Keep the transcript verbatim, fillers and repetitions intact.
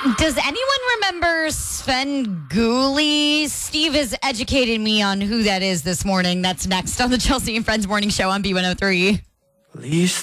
Does anyone remember Sven Gooley? Steve has educated me on who that is this morning. That's next on the Chelsea and Friends Morning Show on B one oh three. Least